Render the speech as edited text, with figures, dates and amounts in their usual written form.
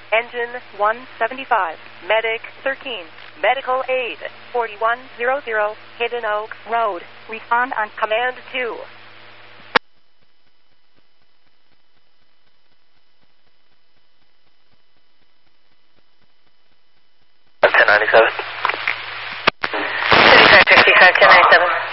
Engine 175, Medic 13, Medical Aid 4100, Hidden Oak Road. Respond on Command 2. 1097. 3555, 1097.